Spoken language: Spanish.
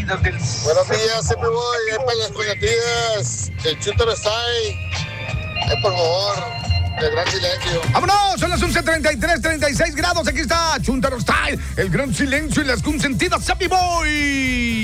Buenos días, siempre voy. Para las coñatillas. El Chuntaro Style. Por favor. El gran silencio. ¡Vámonos! Son las 11:33, 36 grados. Aquí está Chuntaro Style. El gran silencio y las consentidas. ¡Happy Boy!